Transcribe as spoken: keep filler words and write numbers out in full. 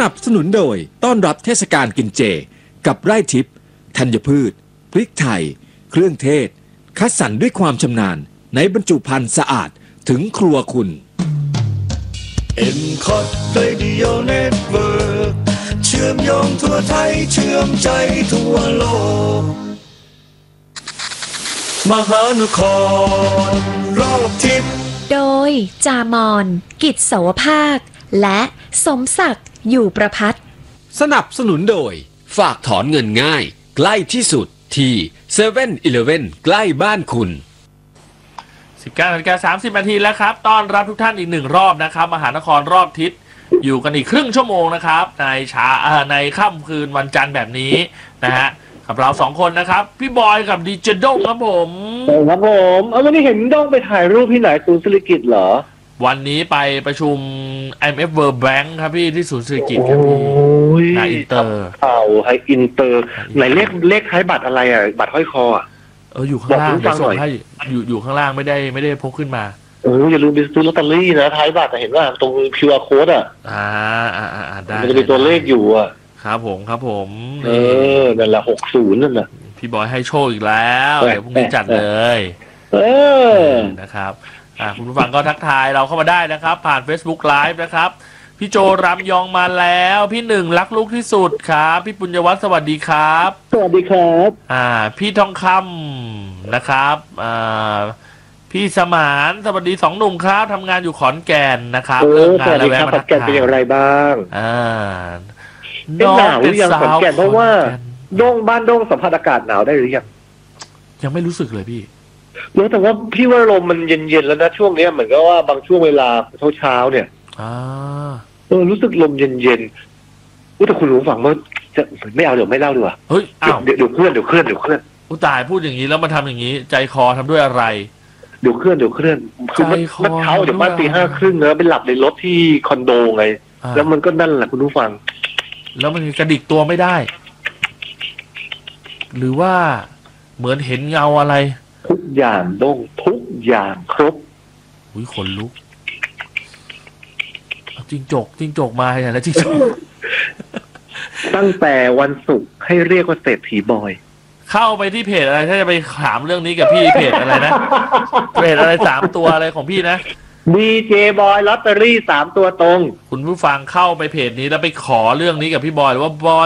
นับสนุนโดยต้อนรับเทศกาลกินเจกับไร่ทิพย์ธัญพืชพริกไทยเครื่องเทศคัดสรรด้วยความชำนาญในบรรจุภัณฑ์สะอาดถึงครัวคุณเอ็ม คอท Radio Network เชื่อมโยงทั่วไทยเชื่อมใจทั่วโลกมหานครรอบทิศโดยจามอนกิจเสาวภาคและสมศักดิ์อยู่ประพัฒน์สนับสนุนโดยฝากถอนเงินง่ายใกล้ที่สุดที่เซเว่นอีเลฟเว่นใกล้บ้านคุณสิบเก้านาฬิกาสามสิบนาทีแล้วครับต้อนรับทุกท่านอีกหนึ่งรอบนะครับมหานครรอบทิศอยู่กันอีกครึ่งชั่วโมงนะครับในเช้าในค่ำคืนวันจันทร์แบบนี้นะฮะกับเราสองคนนะครับพี่บอยกับดีเจด้งครับผมครับผมเอาวันนี้เห็นด้งไปถ่ายรูปที่ไหนศูนย์เศรษฐกิจเหรอวันนี้ไปประชุม ไอ เอ็ม เอฟ World Bank ครับพี่ที่ศูนย์เศรษฐกิจครับพี่นายอินเตอร์เอาไฮอินเตอร์ไหนเลขเลขท้ายบัตรอะไรอ่ะบัตรห้อยคออ่ะเอออยู่ข้างล่างเดี๋ยวส่งให้อยู่อยู่ข้างล่างไม่ได้ไม่ได้พกขึ้นมาเอออย่าลืมไปซื้อลอตเตอรี่นะท้ายบัตรเห็นว่าตรง คิว อาร์ Code อ่ะอ่าอ่าอ่าได้มันจะมีตัวเลขอยู่อ่ะครับผมครับผมเออนั่นแหละหกสิบนั่นน่ะพี่บอยให้โชคอีกแล้วเดี๋ยวพรุ่งนี้จัดเลยเออนะครับอ่าคุณผู้ฟังก็ทักทายเราเข้ามาได้นะครับผ่าน Facebook Live นะครับพี่โจรำยองมาแล้วพี่หนึ่งรักลูกที่สุดครับพี่ปุญญวัฒน์สวัสดีครับสวัสดีครับอ่าพี่ทองคำนะครับอ่าพี่สมานสวัสดีสองหนุ่มครับทำงานอยู่ขอนแก่นนะครับเลิกงานแล้วแวะมาทักทายเป็นอย่างไรบ้างอ่าน้องหนาวหรือยังขอนแก่นเพราะว่าโด่งบ้านโด่งสัมผัสอากาศหนาวได้หรือยังยังไม่รู้สึกเลยพี่รู้แต่ว่าพี่ว่าลมมันเย็นๆแล้วนะช่วงนี้เหมือนกับว่าบางช่วงเวลาเช้าๆเนี่ยอ่าเออรู้สึกลมเย็นๆอุ้ยแต่คุณรู้ฟังว่าจะไม่เอาเดี๋ยวไม่เล่าดีกว่าเฮ้ยอ้าวเดี๋ยวเดี๋ยวเคลื่อนเดี๋ยวเคลื่อนเดี๋ยวเคลื่อนอุ้ยตายพูดอย่างนี้แล้วมาทำอย่างนี้ใจคอทำด้วยอะไรเดี๋ยวเคลื่อนเดี๋ยวเคลื่อนคือมันมันเช้าเดี๋ยวบ้านตีห้าครึ่งนะไปหลับในรถที่คอนโดไงแล้วมันก็นั่นแหละคุณผู้ฟังแล้วมันกระดิกตัวไม่ได้หรือว่าเหมือนเห็นเงาอะไรทุกอย่างโด่งทุกอย่างครบอุ้ยขนลุกจิงจกจิงจกมาอย่างแล้วจิงจกตั้งแต่วันศุกร์ให้เรียกว่าเศรษฐีบอยเข้าไปที่เพจอะไรถ้าจะไปถามเรื่องนี้กับพี่เพจอะไรนะเพจอะไรสามตัวอะไรของพี่นะดีเจบอยลอตเตอรี่สามตัวตรงคุณผู้ฟังเข้าไปเพจนี้แล้วไปขอเรื่องนี้กับพี่บอยหรือว่าบอย